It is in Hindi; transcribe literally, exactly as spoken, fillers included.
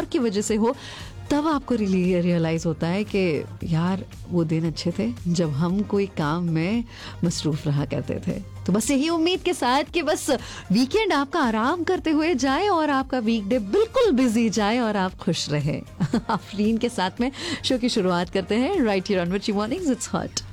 और की वजह से हो, तब आपको रियली रियलाइज होता है कि यार वो दिन अच्छे थे जब हम कोई काम में मसरूफ रहा करते थे। तो बस यही उम्मीद के साथ कि बस वीकेंड आपका आराम करते हुए जाए और आपका वीकडे बिल्कुल बिजी जाए और आप खुश रहे। आफरीन के साथ में शो की शुरुआत करते हैं राइट हियर ऑन मिर्ची मॉर्निंग्स, इट्स हॉट।